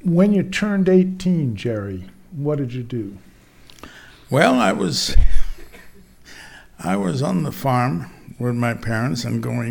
When you turned 18, Jerry, what did you do? Well, I was on the farm with my parents and going